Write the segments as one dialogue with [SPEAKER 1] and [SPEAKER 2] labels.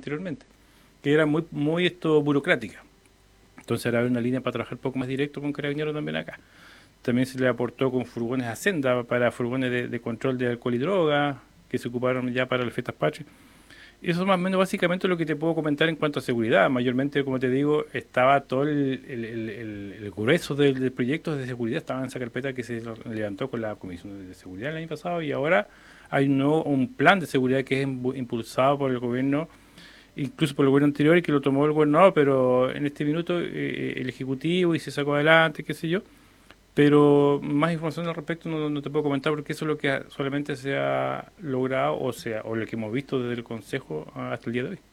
[SPEAKER 1] anteriormente, que era muy burocrática. Entonces ahora hay una línea para trabajar un poco más directo con Carabineros también acá. También se le aportó con furgones a Senda para furgones de control de alcohol y droga, que se ocuparon ya para las fiestas patrias. Eso es más o menos básicamente lo que te puedo comentar en cuanto a seguridad. Mayormente, como te digo, estaba todo el grueso del proyecto de seguridad, estaba en esa carpeta que se levantó con la Comisión de Seguridad el año pasado y ahora hay un plan de seguridad que es impulsado por el gobierno, incluso por el gobierno anterior y que lo tomó el gobernador, pero en este minuto el Ejecutivo y se sacó adelante, qué sé yo. Pero más información al respecto no te puedo comentar porque eso es lo que solamente se ha logrado o lo que hemos visto desde el Consejo hasta el día de hoy.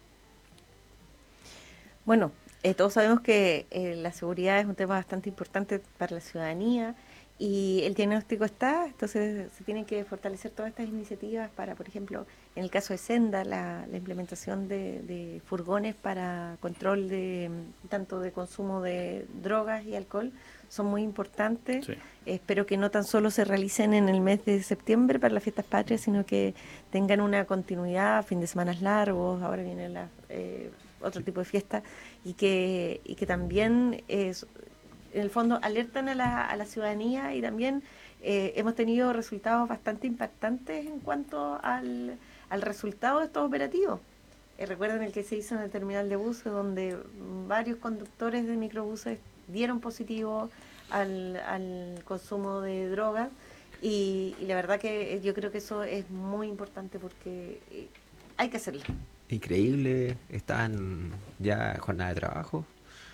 [SPEAKER 2] Bueno, todos sabemos que la seguridad es un tema bastante importante para la ciudadanía y el diagnóstico está, entonces se tienen que fortalecer todas estas iniciativas para, por ejemplo, en el caso de Senda, la implementación de furgones para control de tanto de consumo de drogas y alcohol son muy importantes.
[SPEAKER 1] Sí.
[SPEAKER 2] Espero que no tan solo se realicen en el mes de septiembre para las fiestas patrias, sino que tengan una continuidad, fin de semanas largos, ahora vienen otro tipo de fiestas, y que también en el fondo alertan a la ciudadanía y también hemos tenido resultados bastante impactantes en cuanto al resultado de estos operativos. Recuerden el que se hizo en el terminal de buses, donde varios conductores de microbuses dieron positivo al consumo de drogas y la verdad que yo creo que eso es muy importante porque hay que hacerlo.
[SPEAKER 3] Increíble, están ya en jornada de trabajo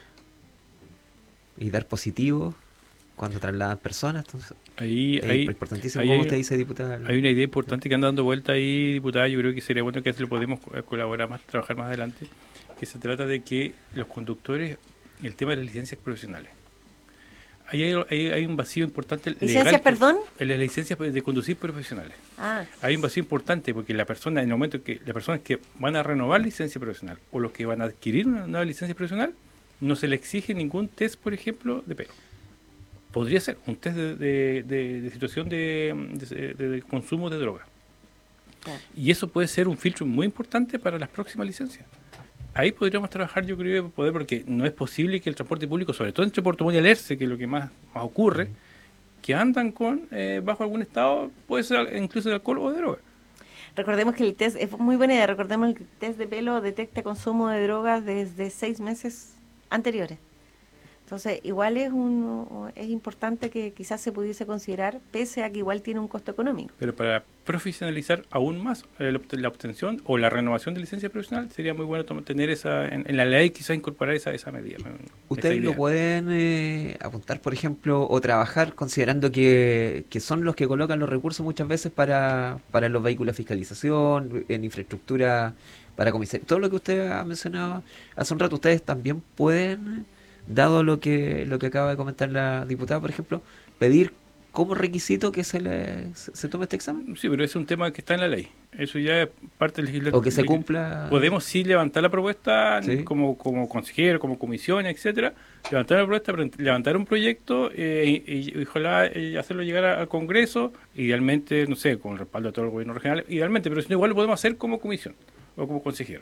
[SPEAKER 3] y dar positivo cuando trasladan personas. Entonces,
[SPEAKER 1] Ahí,
[SPEAKER 3] es
[SPEAKER 1] ahí,
[SPEAKER 3] importantísimo,
[SPEAKER 1] ahí
[SPEAKER 3] como
[SPEAKER 1] hay,
[SPEAKER 3] usted dice, diputada.
[SPEAKER 1] hay una idea importante que anda dando vuelta ahí, diputada. Yo creo que sería bueno que lo podemos colaborar más, trabajar más adelante. Que se trata de que los conductores, el tema de las licencias profesionales. Ahí hay un vacío importante
[SPEAKER 2] ¿Licencias,
[SPEAKER 1] legal
[SPEAKER 2] perdón?
[SPEAKER 1] en las licencias de conducir profesionales.
[SPEAKER 2] Ah,
[SPEAKER 1] Hay un vacío importante porque la persona, en el momento que las personas que van a renovar licencia profesional o los que van a adquirir una nueva licencia profesional, no se le exige ningún test, por ejemplo, de pelo. Podría ser un test de situación de consumo de droga.
[SPEAKER 2] claro.
[SPEAKER 1] Y eso puede ser un filtro muy importante para las próximas licencias. Ahí podríamos trabajar, yo creo, porque no es posible que el transporte público, sobre todo entre Puerto Montt y Alerce, que es lo que más ocurre, que andan bajo algún estado, puede ser incluso de alcohol o de droga.
[SPEAKER 2] Recordemos que el test, es muy buena idea, recordemos que el test de pelo detecta consumo de drogas desde 6 meses anteriores. Entonces, igual es importante que quizás se pudiese considerar, pese a que igual tiene un costo económico.
[SPEAKER 1] Pero para profesionalizar aún más la obtención o la renovación de licencia profesional, sería muy bueno tener en la ley, quizás incorporar esa medida, esa
[SPEAKER 3] Ustedes lo
[SPEAKER 1] idea.
[SPEAKER 3] pueden apuntar, por ejemplo, o trabajar considerando que son los que colocan los recursos muchas veces para los vehículos de fiscalización, en infraestructura, para comisar. Todo lo que usted ha mencionado hace un rato, ustedes también pueden, dado lo que acaba de comentar la diputada, por ejemplo, pedir como requisito que se tome este examen
[SPEAKER 1] Sí, pero es un tema que está en la ley. Eso ya es parte del
[SPEAKER 3] o que se cumpla.
[SPEAKER 1] Podemos sí levantar la propuesta
[SPEAKER 3] Sí.
[SPEAKER 1] como consejero, como comisión, etcétera, levantar la propuesta, levantar un proyecto y ojalá hacerlo llegar al Congreso, idealmente, no sé, con el respaldo de todo el gobierno regional, idealmente, pero si no, igual lo podemos hacer como comisión o como consejero.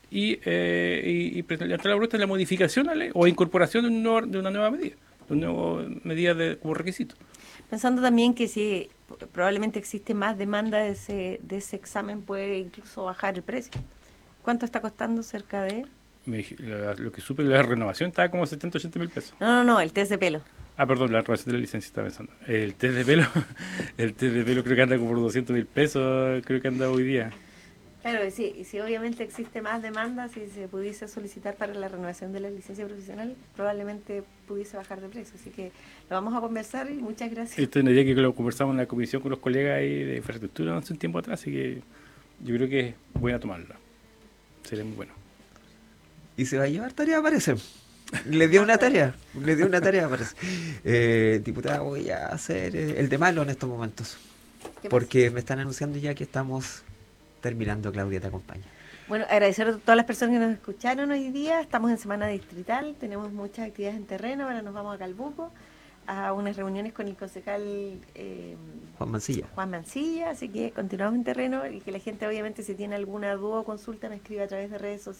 [SPEAKER 1] Y levantar la propuesta de la modificación a la ley o incorporación de una nueva medida, de una nueva medida como requisito.
[SPEAKER 2] Pensando también que si probablemente existe más demanda de ese examen, puede incluso bajar el precio. ¿Cuánto está costando? Cerca de...
[SPEAKER 1] Lo que supe, la renovación estaba como 70, 80 mil pesos.
[SPEAKER 2] No, no, no, el test de pelo.
[SPEAKER 1] Ah, perdón, la renovación de la licencia estaba pensando. El test de pelo, el test de pelo creo que anda como por 200 mil pesos, creo que anda hoy día.
[SPEAKER 2] Claro, y si obviamente existe más demanda, si se pudiese solicitar para la renovación de la licencia profesional, probablemente pudiese bajar de precio. Así que lo vamos a conversar y muchas gracias.
[SPEAKER 1] Esto es una idea que lo conversamos en la comisión con los colegas ahí de infraestructura hace un tiempo atrás, así que yo creo que es buena tomarla. Sería muy bueno.
[SPEAKER 3] Y se va a llevar tarea, parece. Le dio una tarea, parece. Diputada, voy a hacer el de malo en estos momentos.
[SPEAKER 2] ¿Qué pasa?
[SPEAKER 3] Porque me están anunciando ya que estamos terminando. Claudia te acompaña.
[SPEAKER 2] Bueno, agradecer a todas las personas que nos escucharon hoy día. Estamos en semana distrital, tenemos muchas actividades en terreno. Ahora nos vamos a Calbuco a unas reuniones con el concejal
[SPEAKER 3] Juan Mancilla.
[SPEAKER 2] Juan Mancilla, así que continuamos en terreno y que la gente obviamente si tiene alguna duda o consulta me escriba a través de redes sociales.